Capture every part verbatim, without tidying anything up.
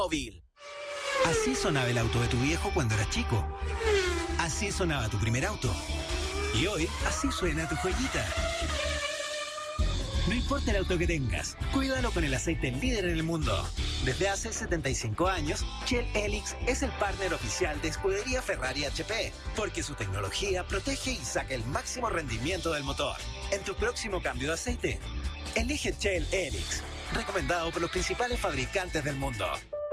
móvil. Así sonaba el auto de tu viejo cuando eras chico. Así sonaba tu primer auto. Y hoy, así suena tu joyita. No importa el auto que tengas, cuídalo con el aceite líder en el mundo. Desde hace setenta y cinco años, Shell Helix es el partner oficial de Escudería Ferrari H P, porque su tecnología protege y saca el máximo rendimiento del motor. En tu próximo cambio de aceite, elige Shell Helix, recomendado por los principales fabricantes del mundo.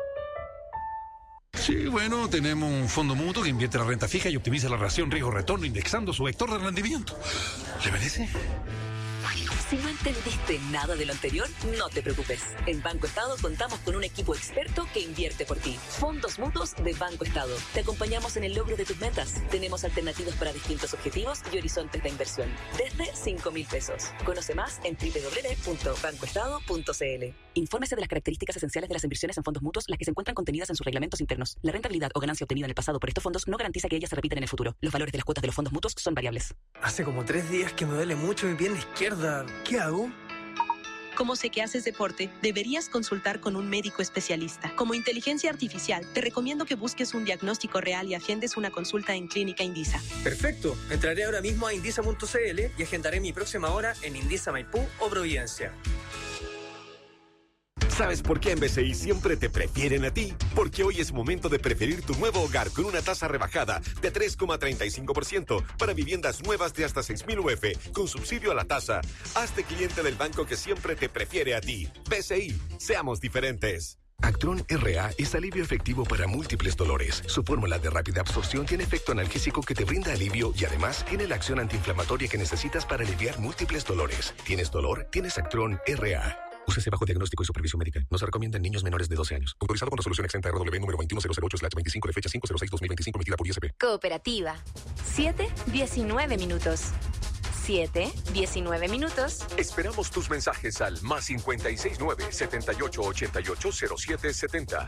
Sí, bueno, tenemos un fondo mutuo que invierte la renta fija y optimiza la relación riesgo-retorno indexando su vector de rendimiento. ¿Le parece? Si no entendiste nada de lo anterior, no te preocupes. En Banco Estado contamos con un equipo experto que invierte por ti. Fondos mutuos de Banco Estado. Te acompañamos en el logro de tus metas. Tenemos alternativas para distintos objetivos y horizontes de inversión. Desde cinco mil pesos. Conoce más en doble u doble u doble u punto banco estado punto c l. Infórmese de las características esenciales de las inversiones en fondos mutuos, las que se encuentran contenidas en sus reglamentos internos. La rentabilidad o ganancia obtenida en el pasado por estos fondos no garantiza que ellas se repitan en el futuro. Los valores de las cuotas de los fondos mutuos son variables. Hace como tres días que me duele mucho mi pierna izquierda. ¿Qué hago? Como sé que haces deporte, deberías consultar con un médico especialista. Como inteligencia artificial, te recomiendo que busques un diagnóstico real y agendes una consulta en Clínica Indisa. Perfecto. Entraré ahora mismo a indisa punto c l y agendaré mi próxima hora en Indisa Maipú o Providencia. ¿Sabes por qué en B C I siempre te prefieren a ti? Porque hoy es momento de preferir tu nuevo hogar con una tasa rebajada de tres coma treinta y cinco por ciento para viviendas nuevas de hasta seis mil U F con subsidio a la tasa. Hazte cliente del banco que siempre te prefiere a ti. B C I, seamos diferentes. Actron R A es alivio efectivo para múltiples dolores. Su fórmula de rápida absorción tiene efecto analgésico que te brinda alivio y además tiene la acción antiinflamatoria que necesitas para aliviar múltiples dolores. ¿Tienes dolor? Tienes Actron R A. Úsese bajo diagnóstico y supervisión médica. No se recomienda en niños menores de doce años. Autorizado con resolución exenta R W número veintiuno mil ocho slash veinticinco de fecha cinco cero seis dos mil veinticinco emitida por I S P. Cooperativa. siete diecinueve minutos. siete diecinueve minutos. Esperamos tus mensajes al más cincuenta y seis nueve, setenta y ocho ochenta y ocho cero siete setenta.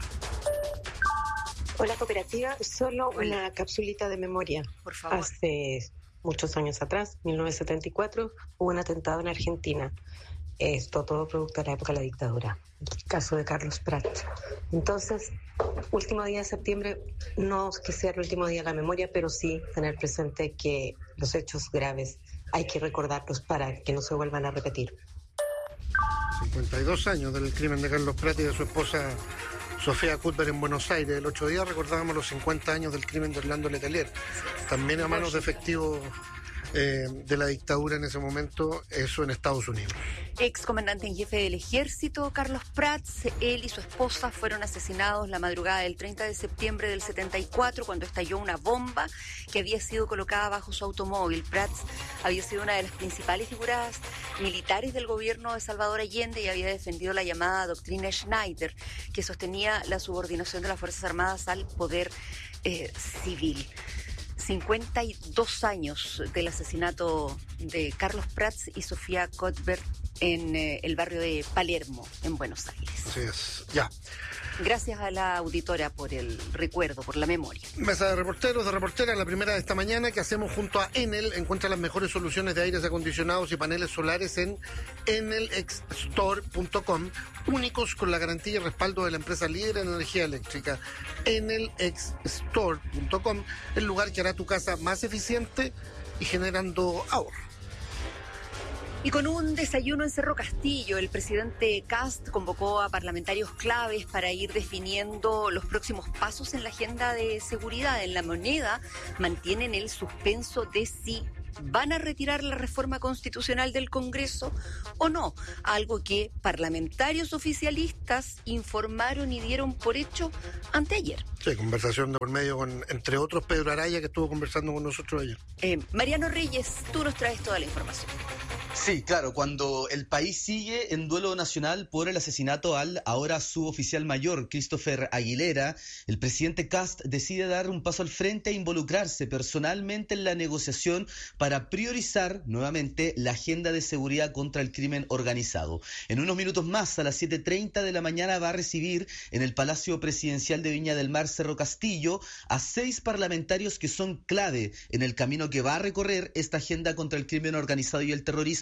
Hola, Cooperativa. Solo una capsulita de memoria. Por favor. Hace muchos años atrás, mil novecientos setenta y cuatro, hubo un atentado en Argentina. Esto todo producto de la época de la dictadura, el caso de Carlos Prat. Entonces, último día de septiembre, no que sea el último día de la memoria, pero sí tener presente que los hechos graves hay que recordarlos para que no se vuelvan a repetir. cincuenta y dos años del crimen de Carlos Prat y de su esposa Sofía Cuthbert en Buenos Aires. El otro día recordábamos los cincuenta años del crimen de Orlando Letelier, también a manos de efectivos Eh, de la dictadura en ese momento, eso en Estados Unidos. Ex comandante en jefe del ejército, Carlos Prats, él y su esposa fueron asesinados la madrugada del treinta de septiembre del setenta y cuatro cuando estalló una bomba que había sido colocada bajo su automóvil. Prats había sido una de las principales figuras militares del gobierno de Salvador Allende y había defendido la llamada doctrina Schneider, que sostenía la subordinación de las Fuerzas Armadas al poder eh, civil. cincuenta y dos años del asesinato de Carlos Prats y Sofía Cuthbert en eh, el barrio de Palermo, en Buenos Aires. Así es, ya. Gracias a la auditora por el recuerdo, por la memoria. Mesa de reporteros, de reporteras, la primera de esta mañana que hacemos junto a Enel. Encuentra las mejores soluciones de aires acondicionados y paneles solares en enel x store punto com, únicos con la garantía y respaldo de la empresa líder en energía eléctrica. enel x store punto com, el lugar que hará tu casa más eficiente y generando ahorro. Y con un desayuno en Cerro Castillo, el presidente Kast convocó a parlamentarios claves para ir definiendo los próximos pasos en la agenda de seguridad. En La Moneda mantienen el suspenso de si van a retirar la reforma constitucional del Congreso o no, algo que parlamentarios oficialistas informaron y dieron por hecho anteayer. Sí, conversación de por medio con, entre otros, Pedro Araya, que estuvo conversando con nosotros ayer. Eh, Mariano Reyes, tú nos traes toda la información. Sí, claro, cuando el país sigue en duelo nacional por el asesinato al ahora suboficial mayor Christopher Aguilera, el presidente Kast decide dar un paso al frente e involucrarse personalmente en la negociación para priorizar nuevamente la agenda de seguridad contra el crimen organizado. En unos minutos más, a las siete treinta de la mañana, va a recibir en el Palacio Presidencial de Viña del Mar, Cerro Castillo, a seis parlamentarios que son clave en el camino que va a recorrer esta agenda contra el crimen organizado y el terrorismo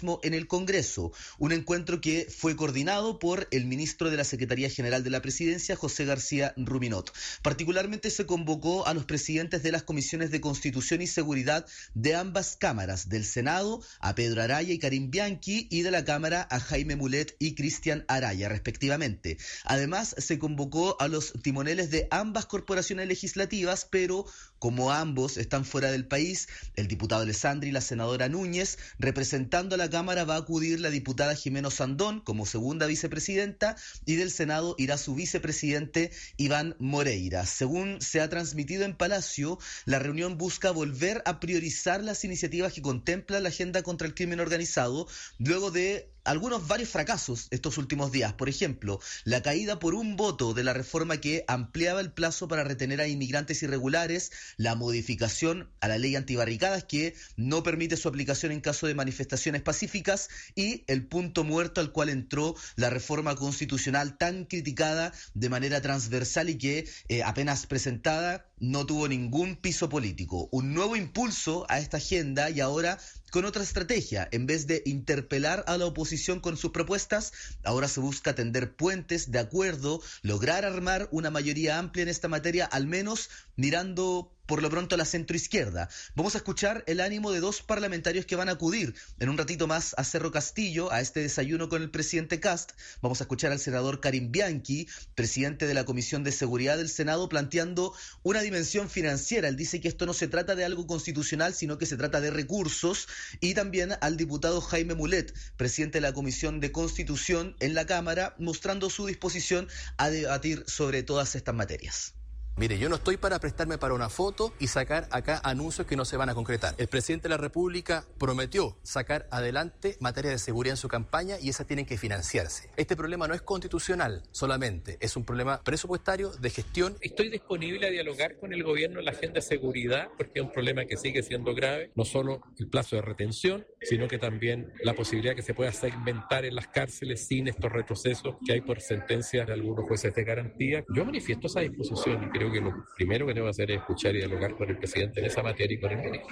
mismo en el Congreso, un encuentro que fue coordinado por el ministro de la Secretaría General de la Presidencia, José García Ruminot. Particularmente se convocó a los presidentes de las comisiones de Constitución y Seguridad de ambas cámaras, del Senado a Pedro Araya y Karim Bianchi, y de la Cámara a Jaime Mulet y Cristian Araya, respectivamente. Además, se convocó a los timoneles de ambas corporaciones legislativas, pero como ambos están fuera del país, el diputado Alessandri y la senadora Núñez, representando a la Cámara va a acudir la diputada Jimeno Sandón como segunda vicepresidenta, y del Senado irá su vicepresidente Iván Moreira. Según se ha transmitido en Palacio, la reunión busca volver a priorizar las iniciativas que contempla la agenda contra el crimen organizado, luego de algunos varios fracasos estos últimos días. Por ejemplo, la caída por un voto de la reforma que ampliaba el plazo para retener a inmigrantes irregulares, la modificación a la ley antibarricadas que no permite su aplicación en caso de manifestaciones pacíficas, y el punto muerto al cual entró la reforma constitucional tan criticada de manera transversal y que eh, apenas presentada no tuvo ningún piso político. Un nuevo impulso a esta agenda, y ahora con otra estrategia. En vez de interpelar a la oposición con sus propuestas, ahora se busca tender puentes de acuerdo, lograr armar una mayoría amplia en esta materia, al menos mirando por lo pronto a la centroizquierda. Vamos a escuchar el ánimo de dos parlamentarios que van a acudir en un ratito más a Cerro Castillo, a este desayuno con el presidente Kast. Vamos a escuchar al senador Karim Bianchi, presidente de la Comisión de Seguridad del Senado, planteando una dimensión financiera. Él dice que esto no se trata de algo constitucional, sino que se trata de recursos. Y también al diputado Jaime Mulet, presidente de la Comisión de Constitución en la Cámara, mostrando su disposición a debatir sobre todas estas materias. Mire, yo no estoy para prestarme para una foto y sacar acá anuncios que no se van a concretar. El presidente de la República prometió sacar adelante materia de seguridad en su campaña, y esas tienen que financiarse. Este problema no es constitucional solamente, es un problema presupuestario de gestión. Estoy disponible a dialogar con el gobierno en la agenda de seguridad, porque es un problema que sigue siendo grave, no solo el plazo de retención, sino que también la posibilidad que se pueda segmentar en las cárceles sin estos retrocesos que hay por sentencias de algunos jueces de garantía. Yo manifiesto esa disposición y creo que lo primero que tengo que hacer es escuchar y dialogar con el presidente en esa materia y con el ministro.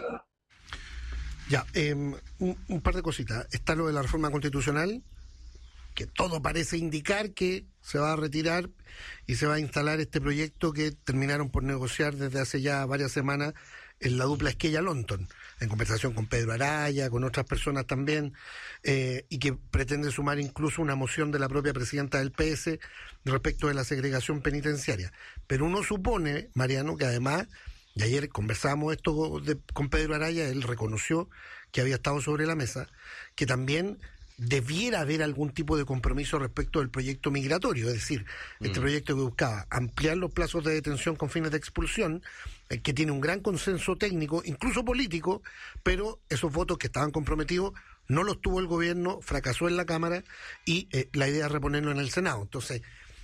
Ya, eh, un, un par de cositas. Está lo de la reforma constitucional, que todo parece indicar que se va a retirar y se va a instalar este proyecto que terminaron por negociar desde hace ya varias semanas en la dupla Esquella-Lonton, en conversación con Pedro Araya, con otras personas también, eh, y que pretende sumar incluso una moción de la propia presidenta del P S respecto de la segregación penitenciaria. Pero uno supone, Mariano, que además, y ayer conversamos esto de, con Pedro Araya, él reconoció que había estado sobre la mesa, que también debiera haber algún tipo de compromiso respecto del proyecto migratorio, es decir, este mm. proyecto que buscaba ampliar los plazos de detención con fines de expulsión, eh, que tiene un gran consenso técnico, incluso político, pero esos votos que estaban comprometidos no los tuvo el gobierno, fracasó en la Cámara, y eh, la idea es reponerlo en el Senado. Entonces,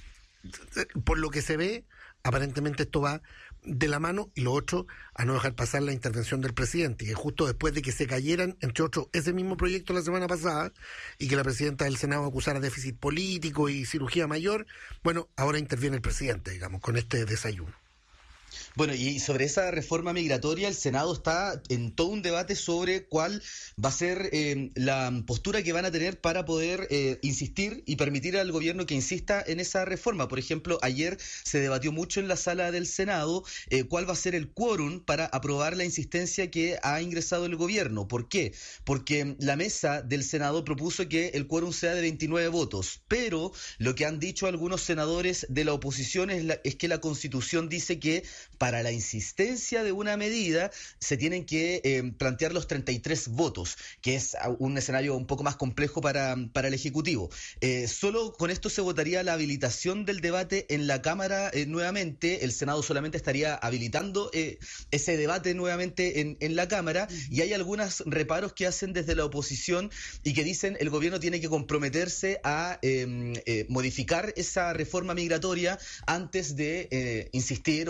por lo que se ve, aparentemente esto va de la mano, y lo otro, a no dejar pasar la intervención del presidente, que justo después de que se cayeran, entre otros, ese mismo proyecto la semana pasada, y que la presidenta del Senado acusara déficit político y cirugía mayor, bueno, ahora interviene el presidente, digamos, con este desayuno. Bueno, y sobre esa reforma migratoria, el Senado está en todo un debate sobre cuál va a ser eh, la postura que van a tener para poder eh, insistir y permitir al gobierno que insista en esa reforma. Por ejemplo, ayer se debatió mucho en la sala del Senado eh, cuál va a ser el quórum para aprobar la insistencia que ha ingresado el gobierno. ¿Por qué? Porque la mesa del Senado propuso que el quórum sea de veintinueve votos, pero lo que han dicho algunos senadores de la oposición es, la, es que la Constitución dice que para la insistencia de una medida se tienen que eh, plantear los treinta y tres votos, que es un escenario un poco más complejo para, para el Ejecutivo. Eh, solo con esto se votaría la habilitación del debate en la Cámara eh, nuevamente. El Senado solamente estaría habilitando eh, ese debate nuevamente en, en la Cámara, y hay algunos reparos que hacen desde la oposición y que dicen el gobierno tiene que comprometerse a eh, eh, modificar esa reforma migratoria antes de eh, insistir o antes de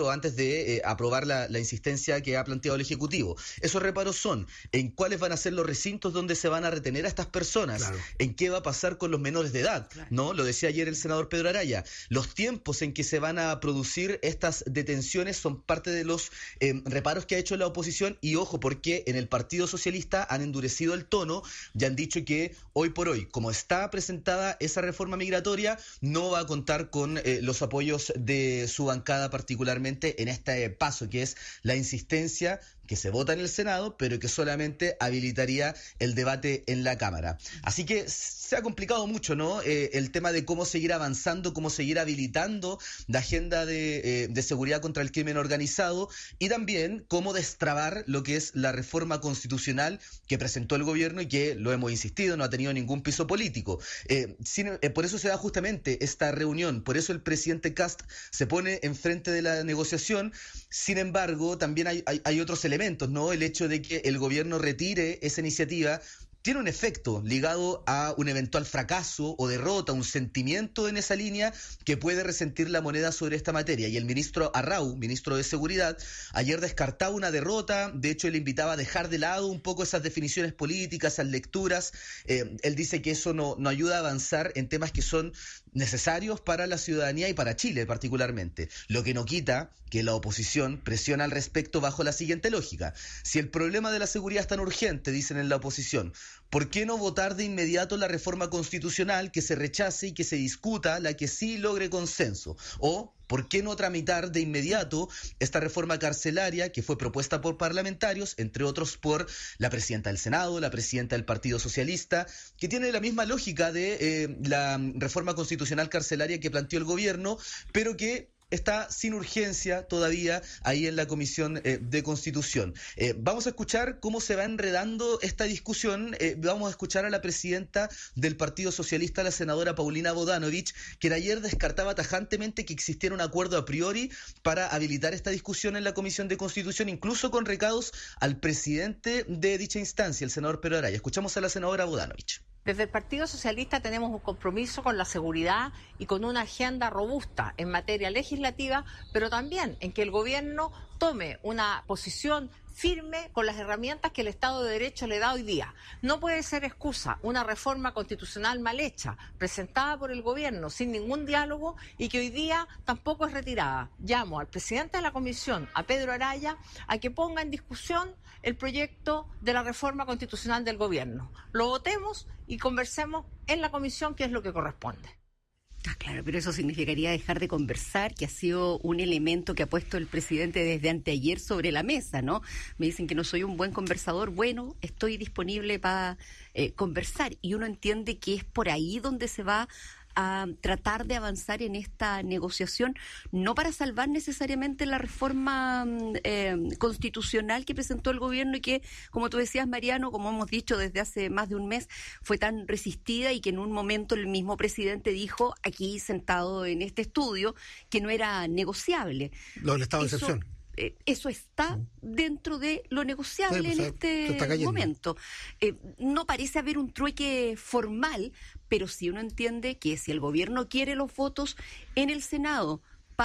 de eh, aprobar la, la insistencia que ha planteado el Ejecutivo. Esos reparos son en cuáles van a ser los recintos donde se van a retener a estas personas, claro. en qué va a pasar con los menores de edad, claro. ¿no? Lo decía ayer el senador Pedro Araya. Los tiempos en que se van a producir estas detenciones son parte de los eh, reparos que ha hecho la oposición, y ojo, porque en el Partido Socialista han endurecido el tono y han dicho que hoy por hoy, como está presentada esa reforma migratoria, no va a contar con eh, los apoyos de su bancada, particularmente en este paso que es la insistencia que se vota en el Senado, pero que solamente habilitaría el debate en la Cámara. Así que se ha complicado mucho, ¿no? Eh, el tema de cómo seguir avanzando, cómo seguir habilitando la agenda de, eh, de seguridad contra el crimen organizado, y también cómo destrabar lo que es la reforma constitucional que presentó el gobierno y que, lo hemos insistido, no ha tenido ningún piso político. Eh, sin, eh, por eso se da justamente esta reunión, por eso el presidente Kast se pone enfrente de la negociación. Sin embargo, también hay, hay, hay otros elementos elementos, ¿no? El hecho de que el gobierno retire esa iniciativa tiene un efecto ligado a un eventual fracaso o derrota, un sentimiento en esa línea que puede resentir la moneda sobre esta materia. Y el ministro Arrau, ministro de Seguridad, ayer descartaba una derrota. De hecho, él invitaba a dejar de lado un poco esas definiciones políticas, esas lecturas. Eh, él dice que eso no, no ayuda a avanzar en temas que son necesarios para la ciudadanía y para Chile particularmente. Lo que no quita que la oposición presiona al respecto bajo la siguiente lógica. Si el problema de la seguridad es tan urgente, dicen en la oposición, ¿por qué no votar de inmediato la reforma constitucional, que se rechace y que se discuta la que sí logre consenso? O ¿por qué no tramitar de inmediato esta reforma carcelaria que fue propuesta por parlamentarios, entre otros por la presidenta del Senado, la presidenta del Partido Socialista, que tiene la misma lógica de eh, la reforma constitucional carcelaria que planteó el gobierno, pero que está sin urgencia todavía ahí en la Comisión eh, de Constitución? Eh, vamos a escuchar cómo se va enredando esta discusión. Eh, vamos a escuchar a la presidenta del Partido Socialista, la senadora Paulina Bodanovich, quien ayer descartaba tajantemente que existiera un acuerdo a priori para habilitar esta discusión en la Comisión de Constitución, incluso con recados al presidente de dicha instancia, el senador Pedro Araya. Escuchamos a la senadora Bodanovich. Desde el Partido Socialista tenemos un compromiso con la seguridad y con una agenda robusta en materia legislativa, pero también en que el gobierno tome una posición firme con las herramientas que el Estado de Derecho le da hoy día. No puede ser excusa una reforma constitucional mal hecha, presentada por el gobierno sin ningún diálogo y que hoy día tampoco es retirada. Llamo al presidente de la Comisión, a Pedro Araya, a que ponga en discusión el proyecto de la reforma constitucional del gobierno. Lo votemos y conversemos en la comisión, que es lo que corresponde. Ah, claro, pero eso significaría dejar de conversar, que ha sido un elemento que ha puesto el presidente desde anteayer sobre la mesa, ¿no? Me dicen que no soy un buen conversador. Bueno, estoy disponible para eh, conversar, y uno entiende que es por ahí donde se va a tratar de avanzar en esta negociación, no para salvar necesariamente la reforma eh, constitucional que presentó el gobierno y que, como tú decías, Mariano, como hemos dicho desde hace más de un mes, fue tan resistida, y que en un momento el mismo presidente dijo aquí sentado en este estudio que no era negociable. Lo del estado de Eso, excepción. Eh, eso está dentro de lo negociable, sí, pues, en este momento. Eh, no parece haber un trueque formal, pero sí uno entiende que si el gobierno quiere los votos en el Senado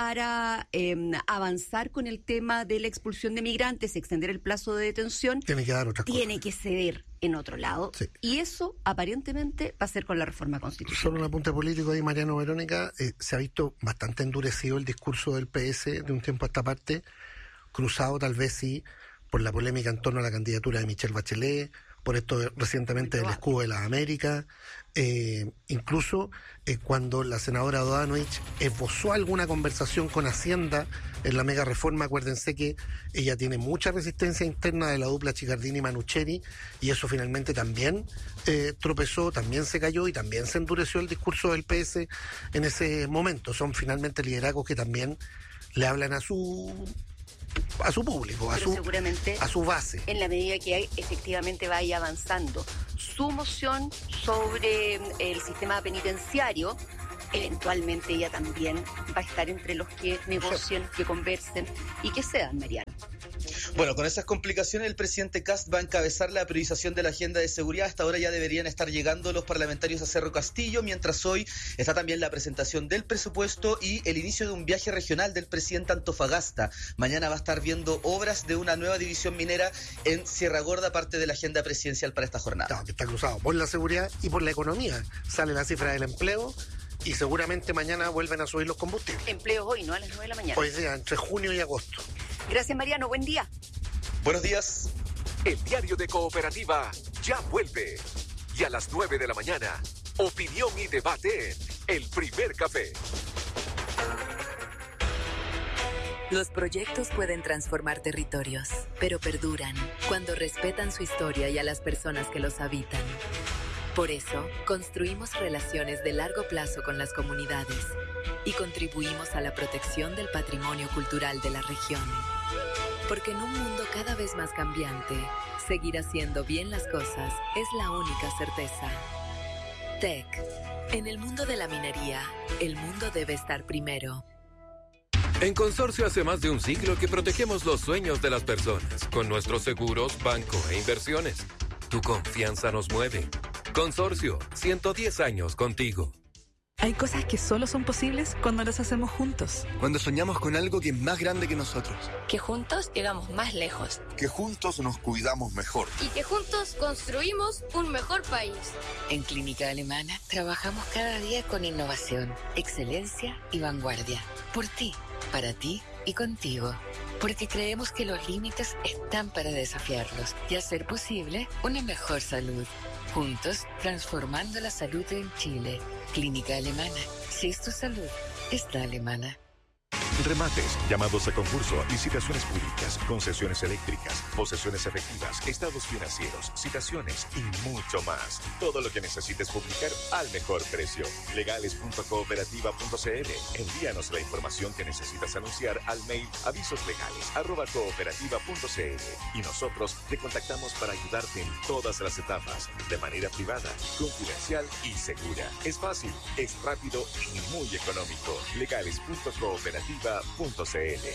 para eh, avanzar con el tema de la expulsión de migrantes, extender el plazo de detención, tiene que dar otra cosa. Tiene que ceder en otro lado. Sí. Y eso aparentemente va a ser con la reforma constitucional. Solo un apunte político ahí, Mariano, Verónica. Eh, se ha visto bastante endurecido el discurso del P S de un tiempo a esta parte, cruzado tal vez sí por la polémica en torno a la candidatura de Michelle Bachelet, por esto de, recientemente del escudo de las Américas, eh, incluso eh, cuando la senadora Bodanovich esbozó alguna conversación con Hacienda en la mega reforma. Acuérdense que ella tiene mucha resistencia interna de la dupla Chicardini-Manucheri, y eso finalmente también eh, tropezó, también se cayó y también se endureció el discurso del P S en ese momento. Son finalmente liderazgos que también le hablan a su a su público, a su, seguramente, a su base. En la medida que efectivamente vaya avanzando su moción sobre el sistema penitenciario, eventualmente ella también va a estar entre los que negocien, que conversen y que cedan, Mariano. Bueno, con esas complicaciones el presidente Kast va a encabezar la priorización de la agenda de seguridad. Hasta ahora ya deberían estar llegando los parlamentarios a Cerro Castillo, mientras hoy está también la presentación del presupuesto y el inicio de un viaje regional del presidente a Antofagasta. Mañana va a estar viendo obras de una nueva división minera en Sierra Gorda, parte de la agenda presidencial para esta jornada. Claro, que está cruzado por la seguridad y por la economía. Sale la cifra del empleo y seguramente mañana vuelven a subir los combustibles. Empleos hoy, no a las nueve de la mañana. Hoy día, entre junio y agosto. Gracias, Mariano. Buen día. Buenos días. El diario de Cooperativa ya vuelve. Y a las nueve de la mañana, opinión y debate en El Primer Café. Los proyectos pueden transformar territorios, pero perduran cuando respetan su historia y a las personas que los habitan. Por eso, construimos relaciones de largo plazo con las comunidades y contribuimos a la protección del patrimonio cultural de la región. Porque en un mundo cada vez más cambiante, seguir haciendo bien las cosas es la única certeza. T E C. En el mundo de la minería, el mundo debe estar primero. En Consorcio hace más de un siglo que protegemos los sueños de las personas con nuestros seguros, banco e inversiones. Tu confianza nos mueve. Consorcio, ciento diez años contigo. Hay cosas que solo son posibles cuando las hacemos juntos. Cuando soñamos con algo que es más grande que nosotros. Que juntos llegamos más lejos. Que juntos nos cuidamos mejor. Y que juntos construimos un mejor país. En Clínica Alemana trabajamos cada día con innovación, excelencia y vanguardia. Por ti, para ti y contigo. Porque creemos que los límites están para desafiarlos y hacer posible una mejor salud. Juntos, transformando la salud en Chile. Clínica Alemana. Si es tu salud, está alemana. Remates, llamados a concurso, licitaciones públicas, concesiones eléctricas, posesiones efectivas, estados financieros, citaciones y mucho más. Todo lo que necesites publicar al mejor precio. legales punto cooperativa punto c l. Envíanos la información que necesitas anunciar al mail avisoslegales arroba cooperativa punto c l y nosotros te contactamos para ayudarte en todas las etapas, de manera privada, confidencial y segura. Es fácil, es rápido y muy económico. legales punto cooperativa punto c l.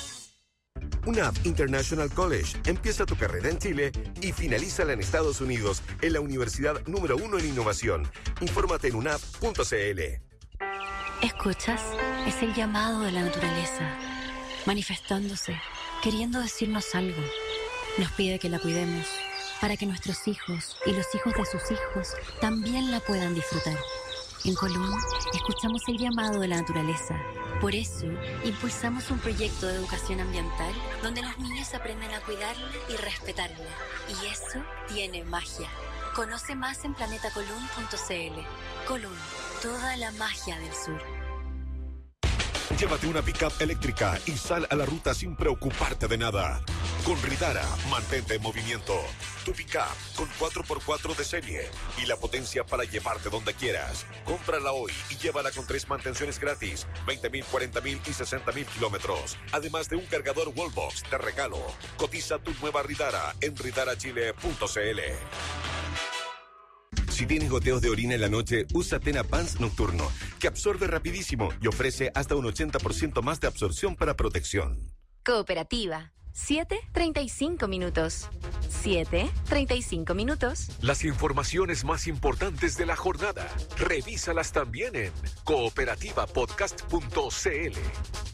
U N A P International College. Empieza tu carrera en Chile y finalízala en Estados Unidos en la universidad número uno en innovación. Infórmate en u n a p punto c l. ¿Escuchas? Es el llamado de la naturaleza, manifestándose, queriendo decirnos algo. Nos pide que la cuidemos, para que nuestros hijos y los hijos de sus hijos también la puedan disfrutar. En Colón, escuchamos el llamado de la naturaleza. Por eso, impulsamos un proyecto de educación ambiental donde los niños aprenden a cuidarla y respetarla. Y eso tiene magia. Conoce más en planeta colón punto c l. Colón, toda la magia del sur. Llévate una pick-up eléctrica y sal a la ruta sin preocuparte de nada. Con Ridara, mantente en movimiento. Tu pick-up con cuatro por cuatro de serie y la potencia para llevarte donde quieras. Cómprala hoy y llévala con tres mantenciones gratis, veinte mil, cuarenta mil y sesenta mil kilómetros. Además de un cargador Wallbox de regalo. Cotiza tu nueva Ridara en ridara chile punto c l. Si tienes goteos de orina en la noche, usa Tena Pants Nocturno, que absorbe rapidísimo y ofrece hasta un ochenta por ciento más de absorción para protección. Cooperativa. siete treinta y cinco minutos. siete treinta y cinco minutos. Las informaciones más importantes de la jornada, revísalas también en cooperativa podcast punto c l.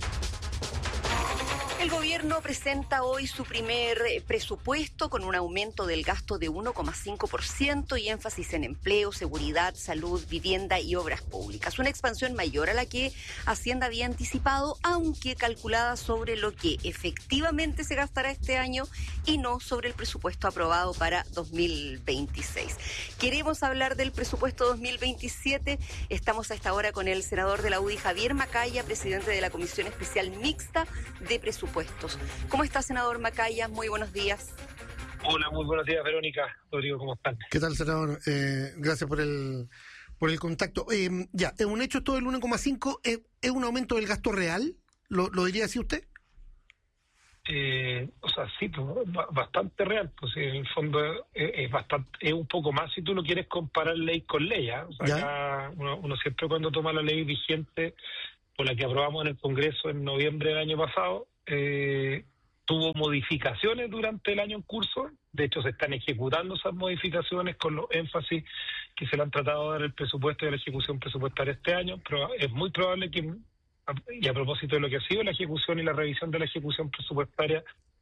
El gobierno presenta hoy su primer presupuesto con un aumento del gasto de uno coma cinco por ciento y énfasis en empleo, seguridad, salud, vivienda y obras públicas. Una expansión mayor a la que Hacienda había anticipado, aunque calculada sobre lo que efectivamente se gastará este año y no sobre el presupuesto aprobado para dos mil veintiséis. Queremos hablar del presupuesto dos mil veintisiete. Estamos a esta hora con el senador de la U D I, Javier Macaya, presidente de la Comisión Especial Mixta de Presupuestos. ¿Cómo está, senador Macaya? Muy buenos días. Hola, muy buenos días, Verónica. Rodrigo, ¿cómo están? ¿Qué tal, senador? Eh, gracias por el por el contacto. Eh, ya, ¿es un hecho todo el uno coma cinco? ¿Es, ¿Es un aumento del gasto real? ¿Lo, lo diría así usted? Eh, o sea, sí, pues, bastante real. Pues en el fondo es, es bastante, es un poco más si tú lo quieres comparar ley con ley. ¿eh? O sea, acá uno, uno siempre cuando toma la ley vigente, por la que aprobamos en el Congreso en noviembre del año pasado, eh, tuvo modificaciones durante el año en curso. De hecho, se están ejecutando esas modificaciones con los énfasis que se le han tratado de dar el presupuesto y la ejecución presupuestaria este año, pero es muy probable que, y a propósito de lo que ha sido la ejecución y la revisión de la ejecución presupuestaria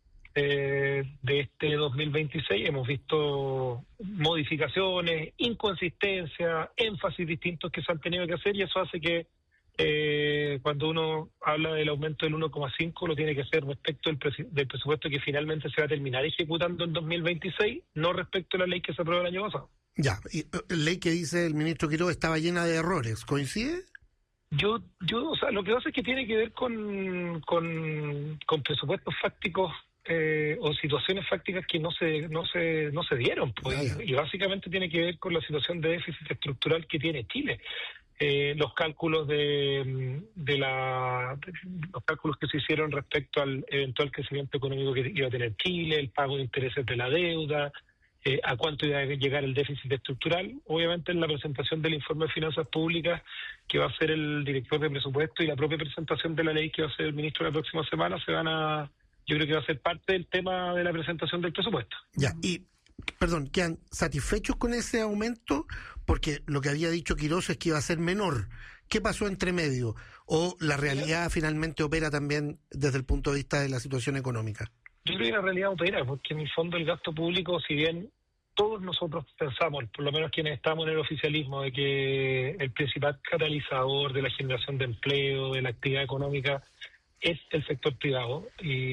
eh, de este dos mil veintiséis, hemos visto modificaciones, inconsistencias, énfasis distintos que se han tenido que hacer, y eso hace que Eh, cuando uno habla del aumento del uno coma cinco, lo tiene que hacer respecto del, presi- del presupuesto que finalmente se va a terminar ejecutando en dos mil veintiséis, no respecto a la ley que se aprobó el año pasado. Ya, y la ley que dice el ministro Quiroga estaba llena de errores, ¿coincide? Yo, yo, o sea, lo que pasa es que tiene que ver con, con, con presupuestos fácticos eh, o situaciones fácticas que no se, no se, no se dieron, pues, y, y básicamente tiene que ver con la situación de déficit estructural que tiene Chile. Eh, los cálculos de, de la de los cálculos que se hicieron respecto al eventual crecimiento económico que iba a tener Chile, el pago de intereses de la deuda, eh, a cuánto iba a llegar el déficit estructural. Obviamente en la presentación del informe de finanzas públicas que va a hacer el director de presupuesto y la propia presentación de la ley que va a hacer el ministro la próxima semana, se van a, yo creo que va a ser parte del tema de la presentación del presupuesto. Ya, y perdón, ¿quedan satisfechos con ese aumento? Porque lo que había dicho Quirós es que iba a ser menor. ¿Qué pasó entre medio? ¿O la realidad finalmente opera también desde el punto de vista de la situación económica? Yo creo que la realidad opera, porque en el fondo el gasto público, si bien todos nosotros pensamos, por lo menos quienes estamos en el oficialismo, de que el principal catalizador de la generación de empleo, de la actividad económica, es el sector privado,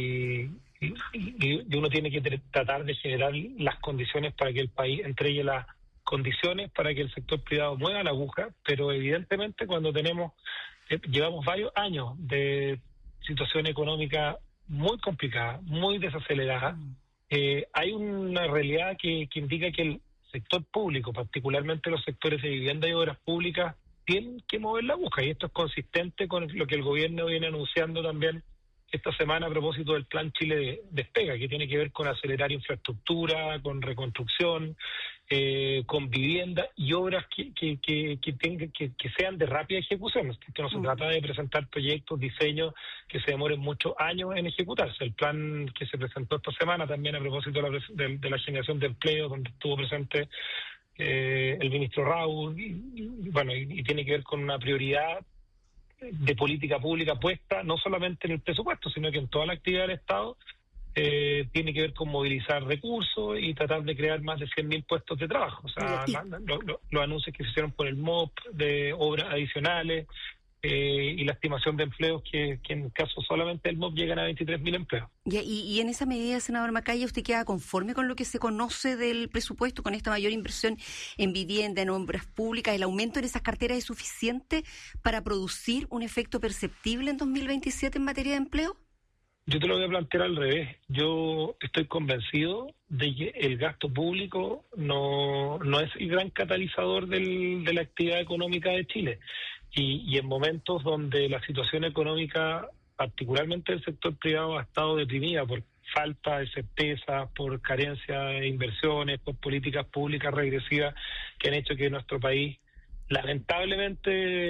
y Y, y, y uno tiene que tratar de generar las condiciones para que el país entregue las condiciones para que el sector privado mueva la aguja, pero evidentemente cuando tenemos, eh, llevamos varios años de situación económica muy complicada, muy desacelerada, eh, hay una realidad que, que indica que el sector público, particularmente los sectores de vivienda y obras públicas, tienen que mover la aguja, y esto es consistente con lo que el gobierno viene anunciando también esta semana a propósito del Plan Chile Despega, que tiene que ver con acelerar infraestructura, con reconstrucción, eh, con vivienda y obras que que que, que, tenga, que, que sean de rápida ejecución. Esto no se mm. trata de presentar proyectos, diseños que se demoren muchos años en ejecutarse. El plan que se presentó esta semana también a propósito de la, de, de la generación de empleo, donde estuvo presente eh, el ministro Raúl, y, y, bueno, y, y tiene que ver con una prioridad de política pública puesta no solamente en el presupuesto, sino que en toda la actividad del Estado, eh, tiene que ver con movilizar recursos y tratar de crear más de cien mil puestos de trabajo. O sea, la, la, lo, lo, los anuncios que se hicieron por el M O P de obras adicionales eh, y la estimación de empleos que, que en el caso solamente del M O P llegan a veintitrés mil empleos. Y, y en esa medida, senador Macaya, ¿usted queda conforme con lo que se conoce del presupuesto, con esta mayor inversión en vivienda, en obras públicas? ¿El aumento en esas carteras es suficiente para producir un efecto perceptible en dos mil veintisiete en materia de empleo? Yo te lo voy a plantear al revés. Yo estoy convencido de que el gasto público no, no es el gran catalizador del, de la actividad económica de Chile. Y, y en momentos donde la situación económica, particularmente del sector privado, ha estado deprimida por falta de certeza, por carencia de inversiones, por políticas públicas regresivas que han hecho que nuestro país lamentablemente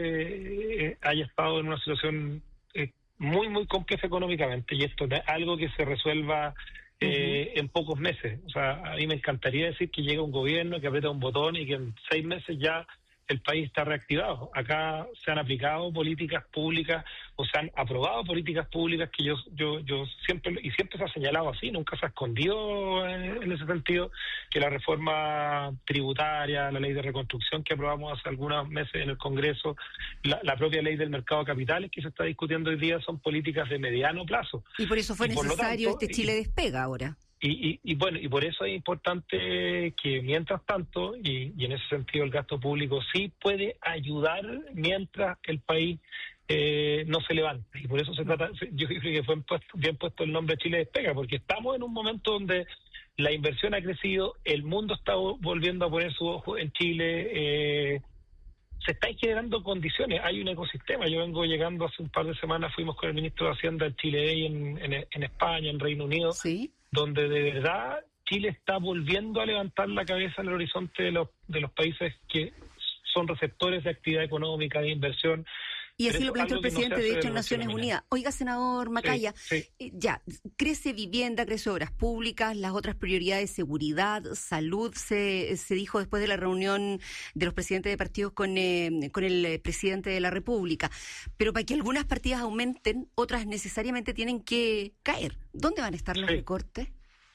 eh, haya estado en una situación eh, muy, muy compleja económicamente, y esto es algo que se resuelva eh, uh-huh. en pocos meses. O sea, a mí me encantaría decir que llega un gobierno que aprieta un botón y que en seis meses ya el país está reactivado. Acá se han aplicado políticas públicas o se han aprobado políticas públicas que yo yo yo siempre, y siempre se ha señalado así, nunca se ha escondido en, en ese sentido, que la reforma tributaria, la ley de reconstrucción que aprobamos hace algunos meses en el Congreso, la, la propia ley del mercado de capitales que se está discutiendo hoy día, son políticas de mediano plazo. Y por eso fue y necesario tanto, este Chile Despega ahora. Y, y, y bueno, y por eso es importante que mientras tanto, y, y en ese sentido el gasto público sí puede ayudar mientras el país eh, no se levanta. Y por eso se trata, yo creo que fue puesto, bien puesto el nombre Chile Despega, porque estamos en un momento donde la inversión ha crecido, el mundo está volviendo a poner su ojo en Chile, eh, se están generando condiciones, hay un ecosistema. Yo vengo llegando hace un par de semanas, fuimos con el ministro de Hacienda al Chile Day en, en, en España, en Reino Unido, ¿sí?, donde de verdad Chile está volviendo a levantar la cabeza en el horizonte de los de los países que son receptores de actividad económica, de inversión, Y así lo planteó el presidente, de hecho, en Naciones Unidas. Oiga, senador Macaya, sí, sí. ya, crece vivienda, crece obras públicas, las otras prioridades, seguridad, salud, se, se dijo después de la reunión de los presidentes de partidos con, eh, con el presidente de la República. Pero para que algunas partidas aumenten, otras necesariamente tienen que caer. ¿Dónde van a estar los sí. recortes?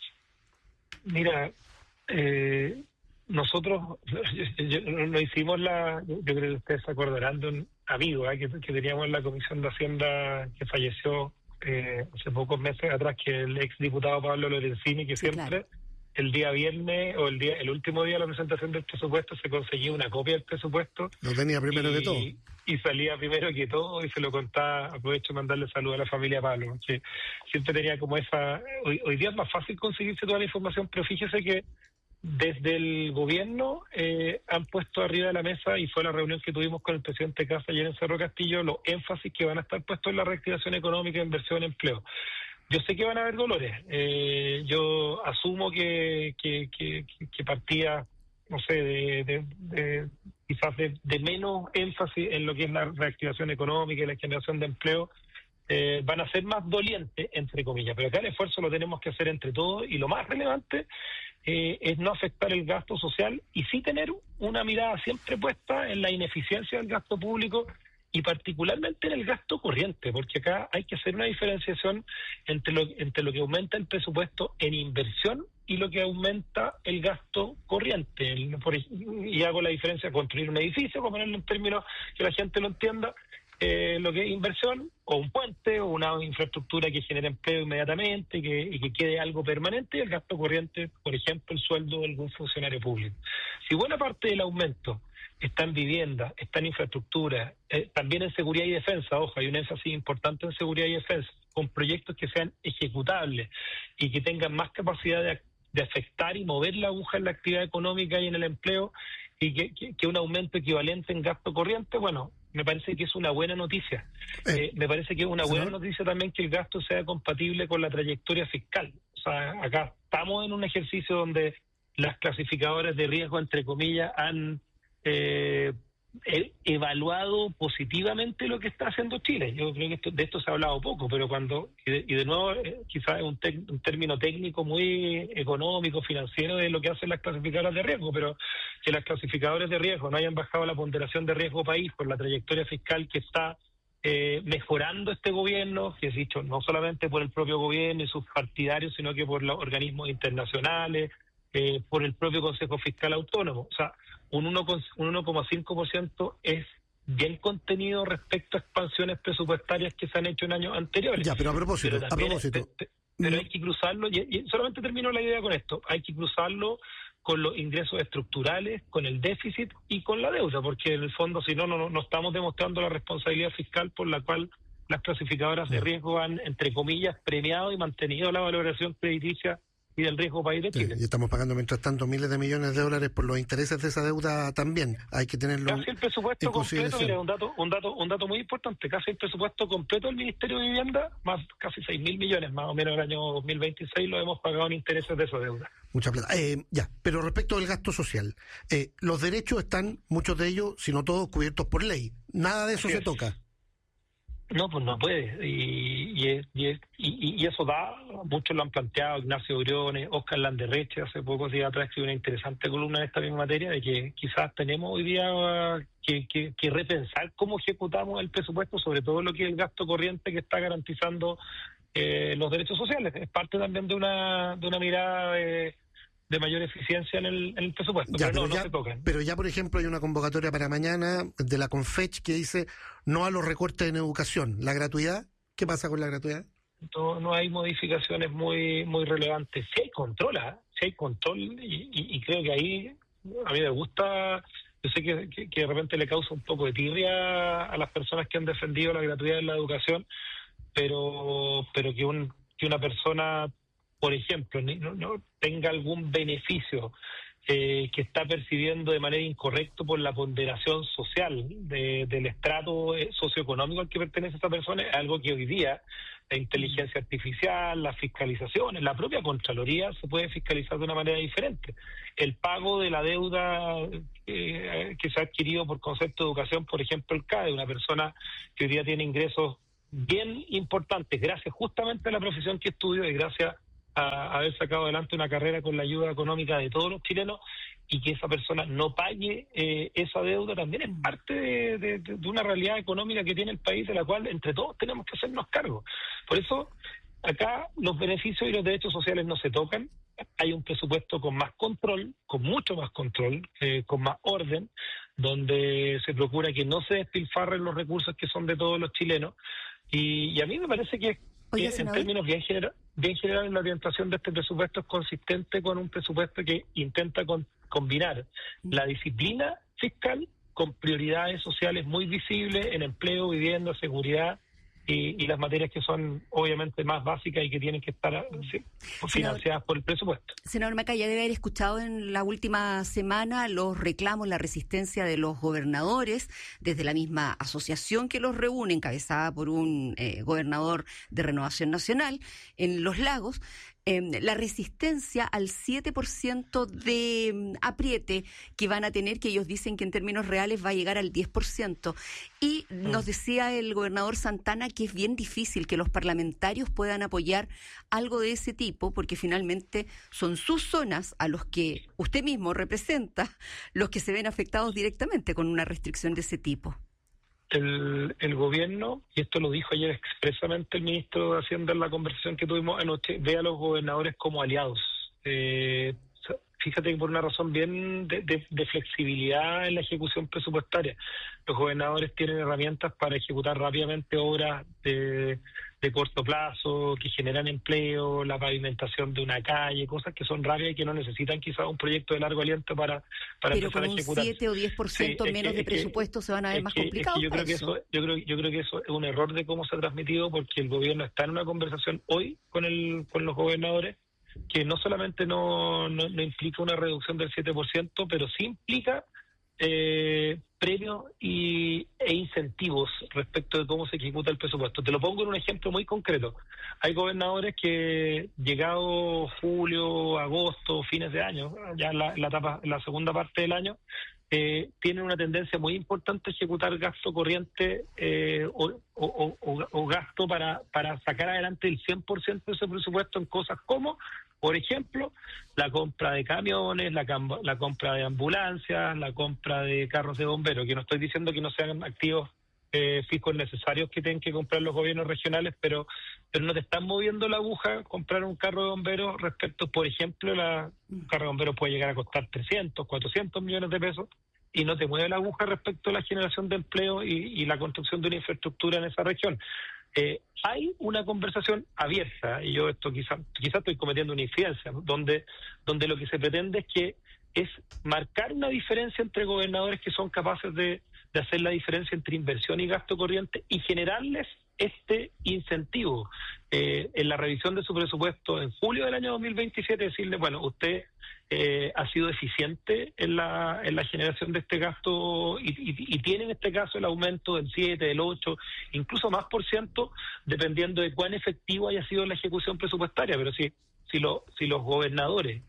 Mira, eh, nosotros no hicimos la, yo creo que ustedes se acordarán de un amigo ¿eh? que, que teníamos en la Comisión de Hacienda que falleció eh, hace pocos meses atrás, que el ex diputado Pablo Lorenzini, que sí, siempre claro. el día viernes o el día el último día de la presentación del presupuesto se conseguía una copia del presupuesto. Lo tenía primero y, que todo. Y salía primero que todo y se lo contaba. Aprovecho de mandarle saludos a la familia Pablo, que siempre tenía como esa... Hoy, hoy día es más fácil conseguirse toda la información, pero fíjese que desde el gobierno eh, han puesto arriba de la mesa, y fue la reunión que tuvimos con el presidente Casa ayer en Cerro Castillo, los énfasis que van a estar puestos en la reactivación económica, inversión, empleo. Yo sé que van a haber dolores. Eh, yo asumo que, que, que, que partía, no sé, de, de, de quizás de, de menos énfasis en lo que es la reactivación económica y la generación de empleo, eh, van a ser más dolientes, entre comillas. Pero acá el esfuerzo lo tenemos que hacer entre todos, y lo más relevante eh, es no afectar el gasto social y sí tener una mirada siempre puesta en la ineficiencia del gasto público, y particularmente en el gasto corriente, porque acá hay que hacer una diferenciación entre lo, entre lo que aumenta el presupuesto en inversión y lo que aumenta el gasto corriente. El, por, y hago la diferencia: construir un edificio, para ponerlo en términos que la gente lo entienda, eh, lo que es inversión, o un puente, o una infraestructura que genere empleo inmediatamente y que, y que quede algo permanente, y el gasto corriente, por ejemplo, el sueldo de algún funcionario público. Si buena parte del aumento está en vivienda, está en infraestructura, eh, también en seguridad y defensa, ojo, hay un énfasis importante en seguridad y defensa, con proyectos que sean ejecutables y que tengan más capacidad de, de afectar y mover la aguja en la actividad económica y en el empleo, y que, que, que un aumento equivalente en gasto corriente, bueno, me parece que es una buena noticia. Eh, me parece que es una buena noticia también que el gasto sea compatible con la trayectoria fiscal. O sea, acá estamos en un ejercicio donde las clasificadoras de riesgo, entre comillas, han Eh, he evaluado positivamente lo que está haciendo Chile. Yo creo que esto, de esto se ha hablado poco, pero cuando, y de, y de nuevo, eh, quizás es un, tec, un término técnico muy económico, financiero, de lo que hacen las clasificadoras de riesgo, pero que las clasificadoras de riesgo no hayan bajado la ponderación de riesgo país por la trayectoria fiscal que está eh, mejorando este gobierno, que es dicho no solamente por el propio gobierno y sus partidarios, sino que por los organismos internacionales, eh, por el propio Consejo Fiscal Autónomo. O sea, un uno coma cinco por ciento es bien contenido respecto a expansiones presupuestarias que se han hecho en años anteriores. Ya, pero a propósito, pero a propósito. Es, pero hay que cruzarlo, y, y solamente termino la idea con esto, hay que cruzarlo con los ingresos estructurales, con el déficit y con la deuda, porque en el fondo, si no, no, no estamos demostrando la responsabilidad fiscal por la cual las clasificadoras de riesgo han, entre comillas, premiado y mantenido la valoración crediticia y del riesgo país de Chile. Sí, y estamos pagando mientras tanto miles de millones de dólares por los intereses de esa deuda también. Hay que tenerlo casi el presupuesto completo, mira, un dato, un dato, un dato muy importante, casi el presupuesto completo del Ministerio de Vivienda, más casi seis mil millones, más o menos el año dos mil veintiséis lo hemos pagado en intereses de esa deuda. Mucha plata. Eh, ya, pero respecto del gasto social, eh, los derechos están, muchos de ellos, si no todos, cubiertos por ley. Nada de eso se toca. No, pues no puede, y y, es, y, es, y y eso da, muchos lo han planteado, Ignacio Briones, Oscar Landerreche, hace pocos días atrás escribió una interesante columna en esta misma materia, de que quizás tenemos hoy día que, que, que repensar cómo ejecutamos el presupuesto, sobre todo lo que es el gasto corriente que está garantizando eh, los derechos sociales. Es parte también de una de una mirada de... de mayor eficiencia en el, en el presupuesto, ya, pero, pero no, ya, no se tocan. Pero ya, por ejemplo, hay una convocatoria para mañana de la Confech que dice no a los recortes en educación. ¿La gratuidad? ¿Qué pasa con la gratuidad? No, no hay modificaciones muy muy relevantes. Sí hay control, ¿eh? Sí hay control, y, y, y creo que ahí a mí me gusta, yo sé que, que, que de repente le causa un poco de tirria a las personas que han defendido la gratuidad en la educación, pero pero que, un, que una persona, por ejemplo, no, no tenga algún beneficio eh, que está percibiendo de manera incorrecta por la ponderación social de, del estrato socioeconómico al que pertenece esa persona, es algo que hoy día la inteligencia artificial, las fiscalizaciones, la propia Contraloría se puede fiscalizar de una manera diferente. El pago de la deuda eh, que se ha adquirido por concepto de educación, por ejemplo, el C A E, una persona que hoy día tiene ingresos bien importantes, gracias justamente a la profesión que estudió y gracias a haber sacado adelante una carrera con la ayuda económica de todos los chilenos, y que esa persona no pague eh, esa deuda también es parte de, de, de una realidad económica que tiene el país, de la cual entre todos tenemos que hacernos cargo. Por eso, acá los beneficios y los derechos sociales no se tocan. Hay un presupuesto con más control, con mucho más control, eh, con más orden, donde se procura que no se despilfarren los recursos que son de todos los chilenos. Y, y a mí me parece que, Oye, que en términos bien general, bien general, la orientación de este presupuesto es consistente con un presupuesto que intenta con, combinar la disciplina fiscal con prioridades sociales muy visibles en empleo, vivienda, seguridad y, y las materias que son obviamente más básicas y que tienen que estar sí, financiadas senador, por el presupuesto. Senador Macaya, debe haber escuchado en la última semana los reclamos, la resistencia de los gobernadores, desde la misma asociación que los reúne, encabezada por un eh, gobernador de Renovación Nacional en Los Lagos, eh, la resistencia al siete por ciento de um, apriete que van a tener, que ellos dicen que en términos reales va a llegar al diez por ciento. Y mm. nos decía el gobernador Santana que es bien difícil que los parlamentarios puedan apoyar algo de ese tipo, porque finalmente son sus zonas a los que usted mismo representa los que se ven afectados directamente con una restricción de ese tipo. El, el gobierno, y esto lo dijo ayer expresamente el ministro de Hacienda en la conversación que tuvimos anoche, ve a los gobernadores como aliados. Eh, fíjate que por una razón bien de, de, de flexibilidad en la ejecución presupuestaria, los gobernadores tienen herramientas para ejecutar rápidamente obras de, de corto plazo, que generan empleo, la pavimentación de una calle, cosas que son rápidas y que no necesitan quizás un proyecto de largo aliento para, para Pero empezar a ejecutar. Pero con un siete o diez por ciento sí, menos que, de presupuesto que, se van a ver más que, complicados. Yo creo, que eso, yo, creo, yo creo que eso es un error de cómo se ha transmitido, porque el gobierno está en una conversación hoy con, el, con los gobernadores que no solamente no, no, no implica una reducción del siete por ciento, pero sí implica eh, premios y, e incentivos respecto de cómo se ejecuta el presupuesto. Te lo pongo en un ejemplo muy concreto. Hay gobernadores que, llegado julio, agosto, fines de año, ya la, la, etapa, la segunda parte del año, eh, tienen una tendencia muy importante a ejecutar gasto corriente eh, o, o, o, o gasto para, para sacar adelante el cien por ciento de ese presupuesto en cosas como, por ejemplo, la compra de camiones, la, la compra de ambulancias, la compra de carros de bomberos, que no estoy diciendo que no sean activos eh, fijos necesarios que tienen que comprar los gobiernos regionales, pero pero no te están moviendo la aguja comprar un carro de bomberos respecto, por ejemplo, la, un carro de bomberos puede llegar a costar trescientos, cuatrocientos millones de pesos, y no te mueve la aguja respecto a la generación de empleo y, y la construcción de una infraestructura en esa región. Eh, hay una conversación abierta, y yo esto quizá, quizá estoy cometiendo una infidencia, ¿no? donde, donde lo que se pretende es que es marcar una diferencia entre gobernadores que son capaces de, de hacer la diferencia entre inversión y gasto corriente y generarles este incentivo. Eh, en la revisión de su presupuesto en julio del año dos mil veintisiete, decirle, bueno, usted eh, ha sido eficiente en la en la generación de este gasto y, y, y tiene en este caso el aumento del siete, del ocho, incluso más por ciento, dependiendo de cuán efectivo haya sido la ejecución presupuestaria. Pero si, si, lo, si los gobernadores,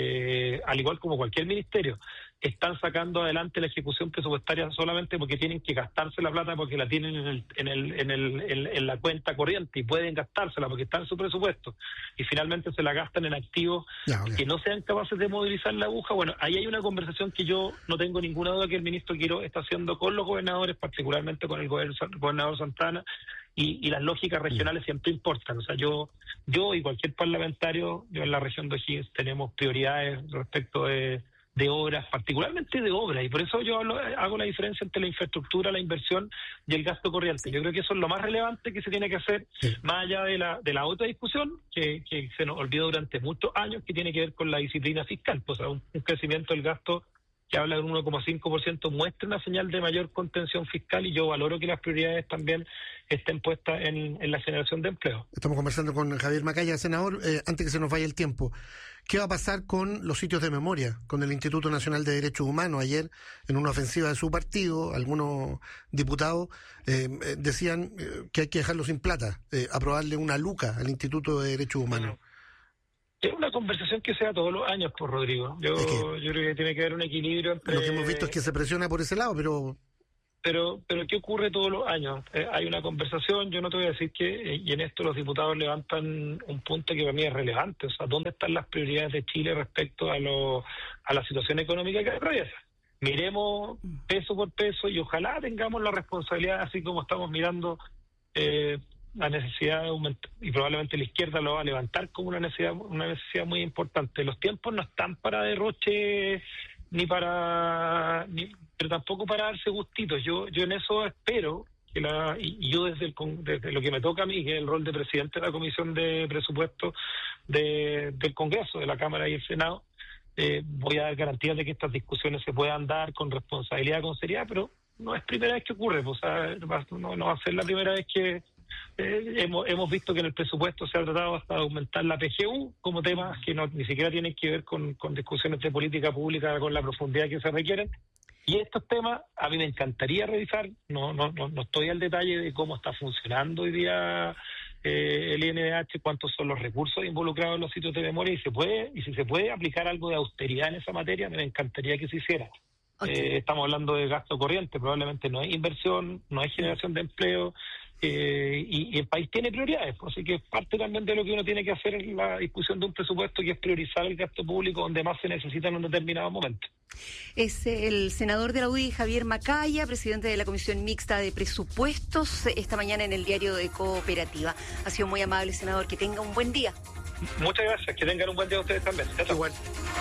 eh, al igual como cualquier ministerio, están sacando adelante la ejecución presupuestaria solamente porque tienen que gastarse la plata porque la tienen en el, en el, en el, en, en la cuenta corriente y pueden gastársela porque está en su presupuesto, y finalmente se la gastan en activos ya, okay. que no sean capaces de movilizar la aguja. Bueno, ahí hay una conversación que yo no tengo ninguna duda que el ministro Quirós está haciendo con los gobernadores, particularmente con el gobernador Santana, y, y las lógicas regionales siempre importan. O sea, yo yo y cualquier parlamentario, yo en la región de O'Higgins tenemos prioridades respecto de de obras, particularmente de obras, y por eso yo hablo, hago la diferencia entre la infraestructura, la inversión y el gasto corriente. Yo creo que eso es lo más relevante que se tiene que hacer, sí. más allá de la de la otra discusión que, que se nos olvidó durante muchos años, que tiene que ver con la disciplina fiscal, pues, o sea, un, un crecimiento del gasto que habla de un uno coma cinco por ciento, muestra una señal de mayor contención fiscal, y yo valoro que las prioridades también estén puestas en, en la generación de empleo. Estamos conversando con Javier Macaya, senador. Eh, antes que se nos vaya el tiempo, ¿qué va a pasar con los sitios de memoria, con el Instituto Nacional de Derechos Humanos? Ayer, en una ofensiva de su partido, algunos diputados eh, decían eh, que hay que dejarlo sin plata, eh, aprobarle una luca al Instituto de Derechos Humanos. Es una conversación que se da todos los años, por Rodrigo. Yo, es que, yo creo que tiene que haber un equilibrio entre... Lo que hemos visto es que se presiona por ese lado, pero... Pero, pero ¿qué ocurre todos los años? Eh, hay una conversación, yo no te voy a decir que, eh, y en esto los diputados levantan un punto que para mí es relevante, o sea, ¿dónde están las prioridades de Chile respecto a, lo, a la situación económica que atraviesa? Miremos peso por peso y ojalá tengamos la responsabilidad, así como estamos mirando eh, la necesidad de aumentar, y probablemente la izquierda lo va a levantar como una necesidad, una necesidad muy importante. Los tiempos no están para derroche ni para... Ni, pero tampoco para darse gustitos. Yo yo en eso espero que la y, y yo desde, el, desde lo que me toca a mí, que es el rol de presidente de la Comisión de Presupuestos de, del Congreso, de la Cámara y el Senado, eh, voy a dar garantías de que estas discusiones se puedan dar con responsabilidad, con seriedad, pero no es primera vez que ocurre, pues, o sea, no, no va a ser la primera vez que eh, hemos, hemos visto que en el presupuesto se ha tratado hasta de aumentar la P G U como temas que no ni siquiera tienen que ver con, con discusiones de política pública con la profundidad que se requieren. Y estos temas a mí me encantaría revisar, no no no, no estoy al detalle de cómo está funcionando hoy día eh, el I N D H, cuántos son los recursos involucrados en los sitios de memoria, y se puede y si se puede aplicar algo de austeridad en esa materia, me encantaría que se hiciera. Okay. Eh, estamos hablando de gasto corriente, probablemente no es inversión, no es generación de empleo, eh, y, y el país tiene prioridades, pues, así que parte también de lo que uno tiene que hacer en la discusión de un presupuesto, que es priorizar el gasto público donde más se necesita en un determinado momento. Es el senador de la U D I, Javier Macaya, presidente de la Comisión Mixta de Presupuestos, esta mañana en el diario de Cooperativa. Ha sido muy amable, senador, que tenga un buen día. Muchas gracias, que tengan un buen día ustedes también. Igual.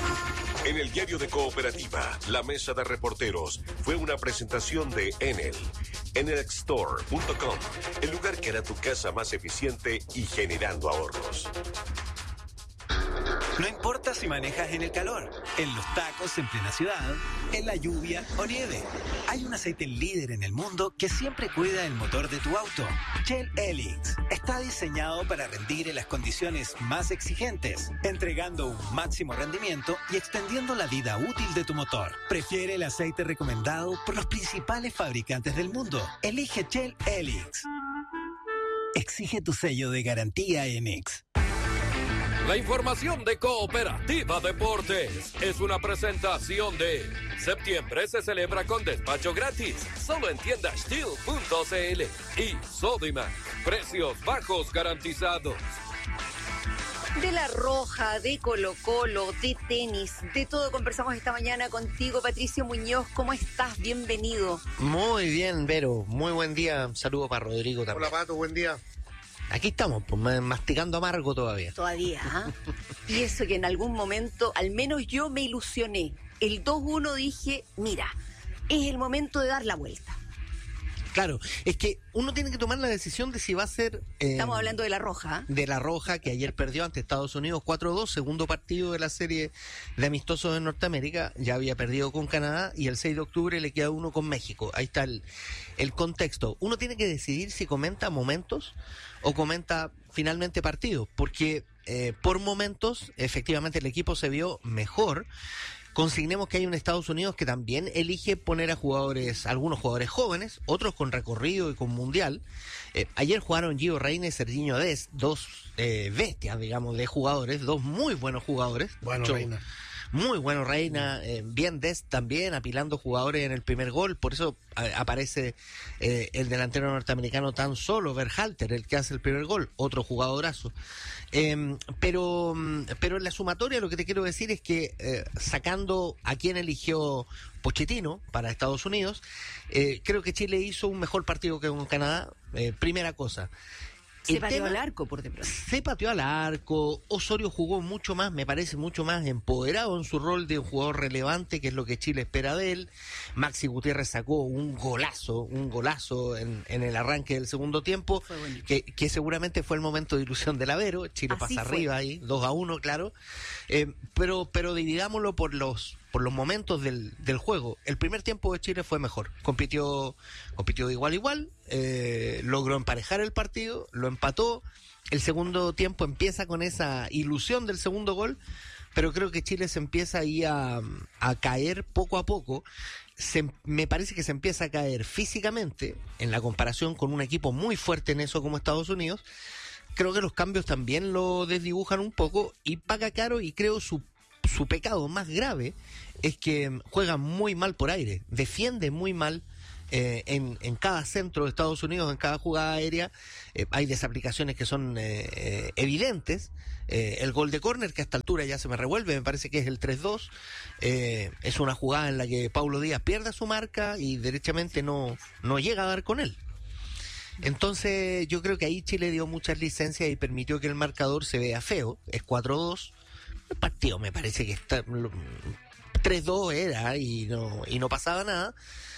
En el diario de Cooperativa, la mesa de reporteros fue una presentación de Enel. Enel Store punto com, el lugar que hará tu casa más eficiente y generando ahorros. No importa si manejas en el calor, en los tacos en plena ciudad, en la lluvia o nieve. Hay un aceite líder en el mundo que siempre cuida el motor de tu auto. Shell Helix está diseñado para rendir en las condiciones más exigentes, entregando un máximo rendimiento y extendiendo la vida útil de tu motor. Prefiere el aceite recomendado por los principales fabricantes del mundo. Elige Shell Helix. Exige tu sello de garantía en X. La información de Cooperativa Deportes es una presentación de septiembre se celebra con despacho gratis, solo en tienda steel punto c l y Sodimac, precios bajos garantizados. De La Roja, de Colo Colo, de tenis, de todo conversamos esta mañana contigo, Patricio Muñoz. ¿Cómo estás? Bienvenido. Muy bien, Vero. Muy buen día. Un saludo para Rodrigo también. Hola, Pato. Buen día. Aquí estamos, pues masticando amargo todavía. Todavía, ¿eh? Y eso que en algún momento, al menos yo me ilusioné. El dos uno dije, mira, es el momento de dar la vuelta. Claro, es que uno tiene que tomar la decisión de si va a ser... Eh, Estamos hablando de La Roja. De La Roja, que ayer perdió ante Estados Unidos cuatro dos, segundo partido de la serie de amistosos en Norteamérica. Ya había perdido con Canadá y el seis de octubre le queda uno con México. Ahí está el, el contexto. Uno tiene que decidir si comenta momentos o comenta finalmente partidos, porque eh, por momentos efectivamente el equipo se vio mejor. Consignemos que hay un Estados Unidos que también elige poner a jugadores, algunos jugadores jóvenes, otros con recorrido y con mundial. Eh, ayer jugaron Gio Reyna y Sergiño Dest, dos eh, bestias, digamos, de jugadores, dos muy buenos jugadores. Bueno, Yo, Reina. Muy bueno Reina, eh, bien Dest también, apilando jugadores en el primer gol, por eso a, aparece eh, el delantero norteamericano tan solo, Berhalter, el que hace el primer gol, otro jugadorazo. Eh, pero, pero en la sumatoria lo que te quiero decir es que eh, sacando a quien eligió Pochettino para Estados Unidos, eh, creo que Chile hizo un mejor partido que con Canadá, eh, primera cosa. Se pateó al arco, por de pronto. Se pateó al arco. Osorio jugó mucho más, me parece mucho más empoderado en su rol de un jugador relevante, que es lo que Chile espera de él. Maxi Gutiérrez sacó un golazo, un golazo en, en el arranque del segundo tiempo, que, que seguramente fue el momento de ilusión del Avero. Chile Así pasa fue. arriba ahí, dos a uno, claro. Eh, pero, pero dividámoslo por los por los momentos del, del juego, el primer tiempo de Chile fue mejor. Compitió, compitió de igual a igual, eh, logró emparejar el partido, lo empató. El segundo tiempo empieza con esa ilusión del segundo gol, pero creo que Chile se empieza ahí a, a caer poco a poco. Se, me parece que se empieza a caer físicamente en la comparación con un equipo muy fuerte en eso como Estados Unidos. Creo que los cambios también lo desdibujan un poco y paga caro, y creo su, su pecado más grave es que juega muy mal por aire, defiende muy mal. Eh, en, en cada centro de Estados Unidos, en cada jugada aérea, eh, hay desaplicaciones que son eh, eh, evidentes. Eh, el gol de córner, que a esta altura ya se me revuelve, me parece que es el tres dos, eh, es una jugada en la que Paulo Díaz pierde su marca y derechamente no, no llega a dar con él. Entonces yo creo que ahí Chile dio muchas licencias y permitió que el marcador se vea feo. Es cuatro dos. El partido me parece que está tres dos era y no, y no pasaba nada.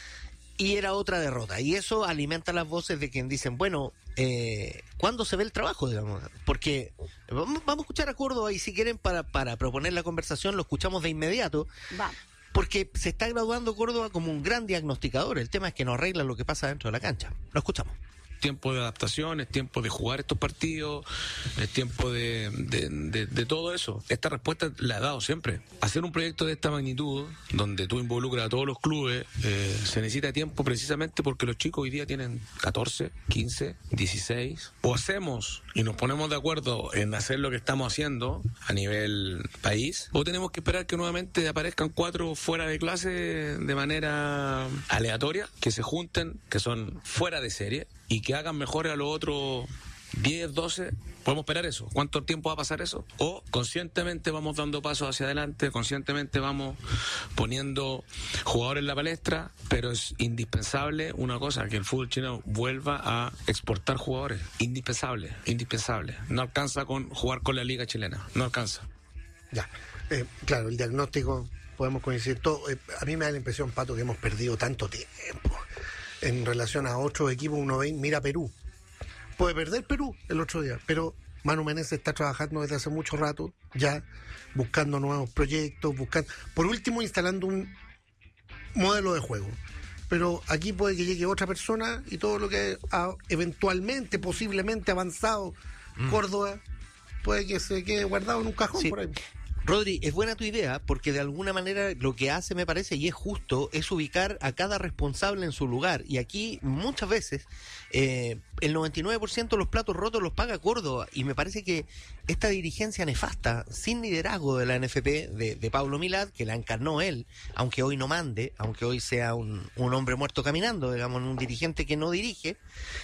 Y era otra derrota, y eso alimenta las voces de quien dicen, bueno, eh, ¿cuándo se ve el trabajo, digamos? Porque vamos, vamos a escuchar a Córdoba, y si quieren para, para proponer la conversación lo escuchamos de inmediato. Va. Porque se está graduando Córdoba como un gran diagnosticador. El tema es que no arregla lo que pasa dentro de la cancha. Lo escuchamos. Tiempo de adaptación, es tiempo de jugar estos partidos, es tiempo de, de, de, de todo eso. Esta respuesta la he dado siempre. Hacer un proyecto de esta magnitud, donde tú involucras a todos los clubes, eh, se necesita tiempo precisamente porque los chicos hoy día tienen catorce, quince, dieciséis. O hacemos y nos ponemos de acuerdo en hacer lo que estamos haciendo a nivel país, o tenemos que esperar que nuevamente aparezcan cuatro fuera de clase de manera aleatoria, que se junten, que son fuera de serie, y que hagan mejor a los otros diez, doce. ¿Podemos esperar eso? ¿Cuánto tiempo va a pasar eso? O conscientemente vamos dando pasos hacia adelante, conscientemente vamos poniendo jugadores en la palestra, pero es indispensable una cosa, que el fútbol chileno vuelva a exportar jugadores. Indispensable, indispensable. No alcanza con jugar con la liga chilena, no alcanza. Ya, eh, claro, el diagnóstico, podemos coincidir todo. Eh, a mí me da la impresión, Pato, que hemos perdido tanto tiempo en relación a otros equipos. Uno ve, mira Perú. Puede perder Perú el otro día, pero Manu Menezes está trabajando desde hace mucho rato, ya buscando nuevos proyectos, buscando, por último instalando un modelo de juego. Pero aquí puede que llegue otra persona y todo lo que ha eventualmente, posiblemente avanzado mm. Córdoba, puede que se quede guardado en un cajón sí. por ahí. Rodri, es buena tu idea, porque de alguna manera lo que hace, me parece, y es justo, es ubicar a cada responsable en su lugar. Y aquí muchas veces eh, el noventa y nueve por ciento de los platos rotos los paga Córdoba, y me parece que esta dirigencia nefasta, sin liderazgo de la N F P, de, de Pablo Milad, que la encarnó él, aunque hoy no mande, aunque hoy sea un, un hombre muerto caminando, digamos, un dirigente que no dirige,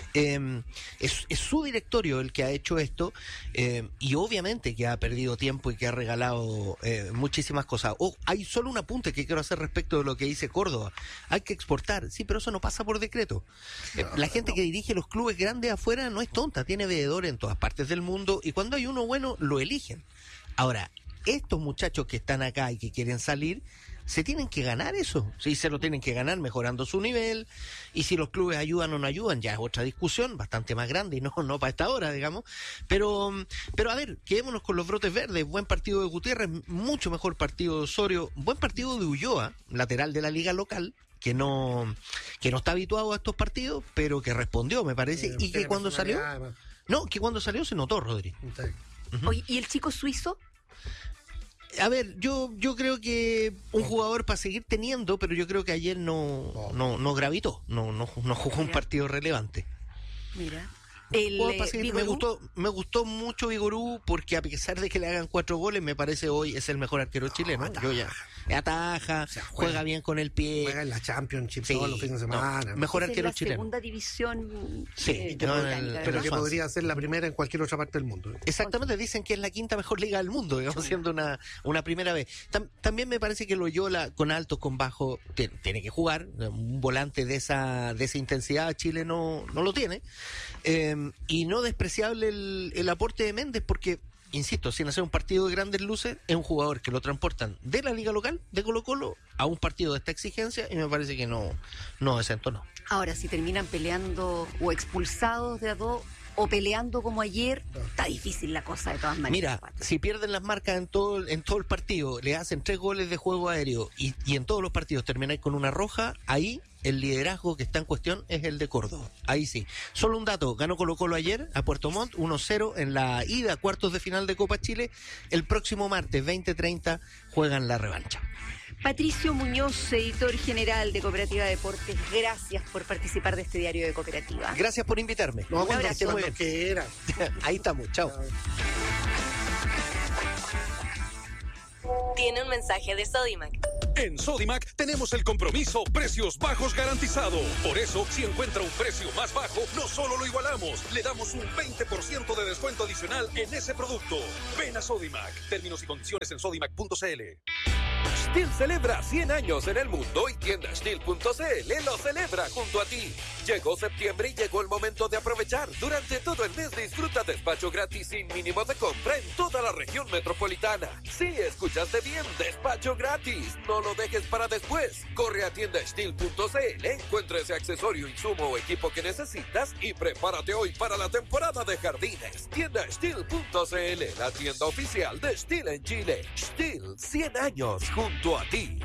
eh, es, es su directorio el que ha hecho esto, eh, y obviamente que ha perdido tiempo y que ha regalado Eh, muchísimas cosas. Oh, hay solo un apunte que quiero hacer respecto de lo que dice Córdoba. Hay que exportar, sí, pero eso no pasa por decreto. Eh, la gente no. que dirige los clubes grandes afuera no es tonta, tiene veedores en todas partes del mundo, y cuando hay uno bueno lo eligen. Ahora, estos muchachos que están acá y que quieren salir, se tienen que ganar eso. Sí, se lo tienen que ganar mejorando su nivel, y si los clubes ayudan o no ayudan ya es otra discusión bastante más grande, y no, no para esta hora, digamos. Pero, pero a ver, quedémonos con los brotes verdes. Buen partido de Gutiérrez, mucho mejor partido de Osorio, buen partido de Ulloa, lateral de la liga local, que no que no está habituado a estos partidos, pero que respondió, me parece, eh, y que cuando salió no, que cuando salió se notó, Rodri. Uh-huh. Oye, ¿y el chico suizo? A ver, yo yo creo que un jugador para seguir teniendo, pero yo creo que ayer no no no gravitó, no no no jugó un partido relevante. Mira. El, eh, me gustó me gustó mucho Vigorú, porque a pesar de que le hagan cuatro goles, me parece hoy es el mejor arquero chileno. No, yo ya ataja, o sea, juega, juega bien con el pie, juega en la Championship sí, todos los fines de semana. No, mejor arquero es la chileno. Segunda división. Sí, eh, no, el, pero que podría ser la primera en cualquier otra parte del mundo. Exactamente, dicen que es la quinta mejor liga del mundo, digamos, siendo una una primera vez. Tam, también me parece que Loyola, con altos, con bajos, tiene, tiene que jugar. Un volante de esa de esa intensidad Chile no no lo tiene. Eh, y no despreciable el, el aporte de Méndez, porque, insisto, sin hacer un partido de grandes luces, es un jugador que lo transportan de la liga local, de Colo Colo, a un partido de esta exigencia, y me parece que no, no desentonó. Ahora, si terminan peleando o expulsados de a dos, o peleando como ayer, está difícil la cosa de todas maneras. Mira, Pato. si pierden las marcas en todo en todo el partido, le hacen tres goles de juego aéreo y, y en todos los partidos termináis con una roja, ahí el liderazgo que está en cuestión es el de Córdoba. Ahí sí. Solo un dato, ganó Colo-Colo ayer a Puerto Montt uno cero en la ida a cuartos de final de Copa Chile. El próximo martes veinte treinta juegan la revancha. Patricio Muñoz, editor general de Cooperativa Deportes, gracias por participar de este diario de Cooperativa. Gracias por invitarme. No, Un abrazo. muy bien. Que era. Ahí estamos, chao. Tiene un mensaje de Sodimac. En Sodimac tenemos el compromiso precios bajos garantizado. Por eso, si encuentra un precio más bajo, no solo lo igualamos, le damos un veinte por ciento de descuento adicional en ese producto. Ven a Sodimac. Términos y condiciones en sodimac punto c l. Stihl celebra cien años en el mundo y tienda Stihl punto c l lo celebra junto a ti. Llegó septiembre y llegó el momento de aprovechar. Durante todo el mes disfruta despacho gratis sin mínimo de compra en toda la región metropolitana. Sí, escuchaste bien, despacho gratis. No lo dejes para después. Corre a tienda Stihl punto c l, encuentra ese accesorio, insumo o equipo que necesitas y prepárate hoy para la temporada de jardines. Tienda Stihl punto c l, la tienda oficial de Stihl en Chile. Stihl, cien años junto a ti.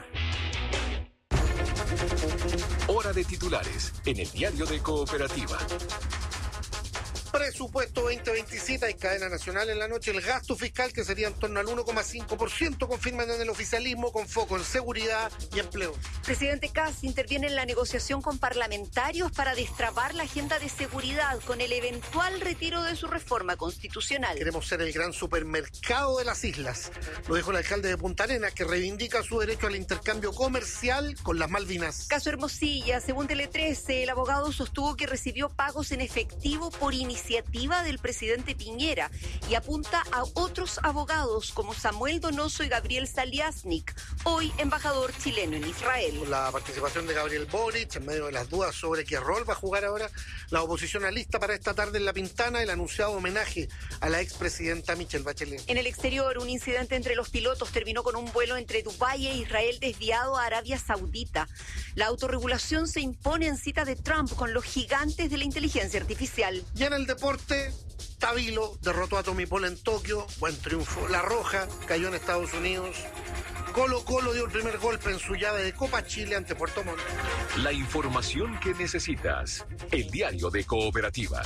Hora de titulares en el diario de Cooperativa. Presupuesto veinte veintisiete, hay cadena nacional en la noche. El gasto fiscal, que sería en torno al uno coma cinco por ciento, confirman en el oficialismo, con foco en seguridad y empleo. Presidente Kast interviene en la negociación con parlamentarios para destrabar la agenda de seguridad con el eventual retiro de su reforma constitucional. Queremos ser el gran supermercado de las islas. Lo dijo el alcalde de Punta Arenas, que reivindica su derecho al intercambio comercial con las Malvinas. Caso Hermosilla, según Tele trece, el abogado sostuvo que recibió pagos en efectivo por iniciativa del presidente Piñera y apunta a otros abogados como Samuel Donoso y Gabriel Saliasnik, hoy embajador chileno en Israel. Con la participación de Gabriel Boric, en medio de las dudas sobre qué rol va a jugar ahora la oposición alista para esta tarde en La Pintana, el anunciado homenaje a la expresidenta Michelle Bachelet. En el exterior, un incidente entre los pilotos terminó con un vuelo entre Dubái e Israel desviado a Arabia Saudita. La autorregulación se impone en cita de Trump con los gigantes de la inteligencia artificial. Y en el deporte, Tabilo derrotó a Tommy Paul en Tokio, buen triunfo. La Roja cayó en Estados Unidos. Colo Colo dio el primer golpe en su llave de Copa Chile ante Puerto Montt. La información que necesitas. El diario de Cooperativa.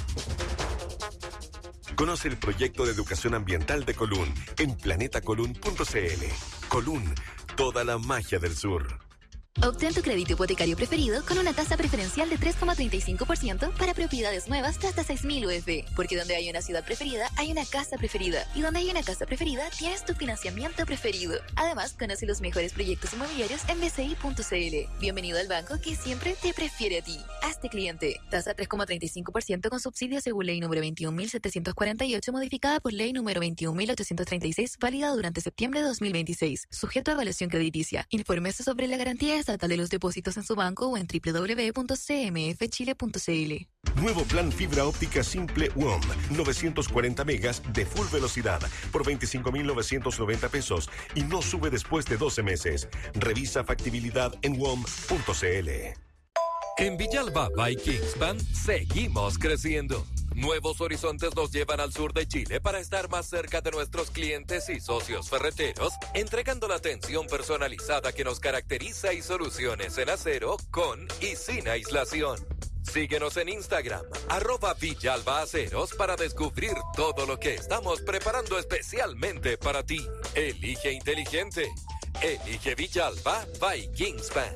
Conoce el proyecto de educación ambiental de Colún en planeta colún punto c l. Colún, toda la magia del sur. Obtén tu crédito hipotecario preferido con una tasa preferencial de tres coma treinta y cinco por ciento para propiedades nuevas de hasta seis mil U F. Porque donde hay una ciudad preferida, hay una casa preferida. Y donde hay una casa preferida, tienes tu financiamiento preferido. Además, conoce los mejores proyectos inmobiliarios en b c i punto c l. Bienvenido al banco que siempre te prefiere a ti. Hazte cliente. Tasa tres coma treinta y cinco por ciento con subsidio según ley número veintiún mil setecientos cuarenta y ocho, modificada por ley número veintiún mil ochocientos treinta y seis, válida durante septiembre de dos mil veintiséis. Sujeto a evaluación crediticia. Infórmese sobre la garantía estatal de los depósitos en su banco o en doble u doble u doble u punto c m f chile punto c l. Nuevo plan fibra óptica simple W O M, novecientos cuarenta megas de full velocidad por veinticinco mil novecientos noventa pesos y no sube después de doce meses. Revisa factibilidad en W O M punto c l. En Villalba by Kingspan seguimos creciendo. Nuevos horizontes nos llevan al sur de Chile para estar más cerca de nuestros clientes y socios ferreteros, entregando la atención personalizada que nos caracteriza y soluciones en acero con y sin aislación. Síguenos en Instagram, arroba Villalba Aceros, para descubrir todo lo que estamos preparando especialmente para ti. Elige inteligente. Elige Villalba by Kingspan.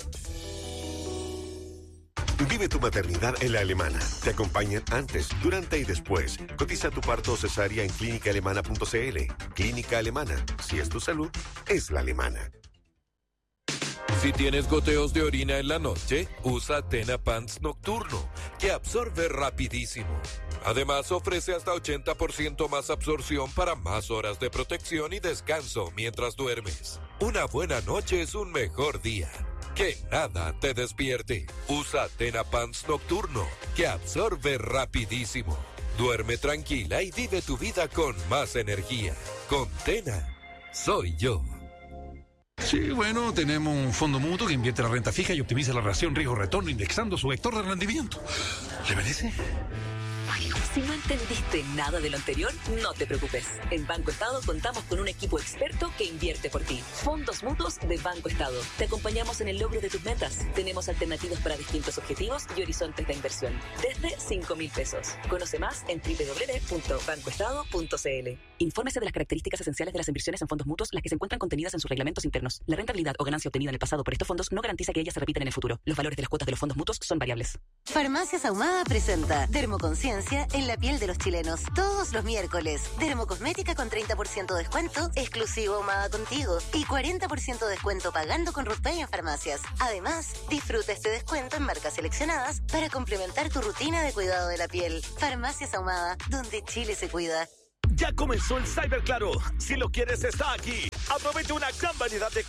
Vive tu maternidad en La Alemana. Te acompañan antes, durante y después. Cotiza tu parto o cesárea en clínica alemana punto c l. Clínica Alemana. Si es tu salud, es La Alemana. Si tienes goteos de orina en la noche, usa Tena Pants Nocturno, que absorbe rapidísimo. Además, ofrece hasta ochenta por ciento más absorción para más horas de protección y descanso mientras duermes. Una buena noche es un mejor día. Que nada te despierte. Usa Tena Pants Nocturno, que absorbe rapidísimo. Duerme tranquila y vive tu vida con más energía. Con Tena, soy yo. Sí, bueno, tenemos un fondo mutuo que invierte la renta fija y optimiza la relación riesgo-retorno indexando su vector de rendimiento. ¿Le parece? Si no entendiste nada de lo anterior, no te preocupes. En Banco Estado contamos con un equipo experto que invierte por ti. Fondos mutuos de Banco Estado. Te acompañamos en el logro de tus metas. Tenemos alternativas para distintos objetivos y horizontes de inversión. Desde cinco mil pesos. Conoce más en doble u doble u doble u punto banco estado punto c l. Infórmese de las características esenciales de las inversiones en fondos mutuos, las que se encuentran contenidas en sus reglamentos internos. La rentabilidad o ganancia obtenida en el pasado por estos fondos no garantiza que ellas se repitan en el futuro. Los valores de las cuotas de los fondos mutuos son variables. Farmacias Ahumada presenta Dermoconciencia en la piel de los chilenos. Todos los miércoles. Dermocosmética con treinta por ciento de descuento, exclusivo Ahumada Contigo. Y cuarenta por ciento de descuento pagando con RutPay en farmacias. Además, disfruta este descuento en marcas seleccionadas para complementar tu rutina de cuidado de la piel. Farmacias Ahumada, donde Chile se cuida. Ya comenzó el Cyber Claro. Si lo quieres, está aquí. Aprovecha una gran variedad de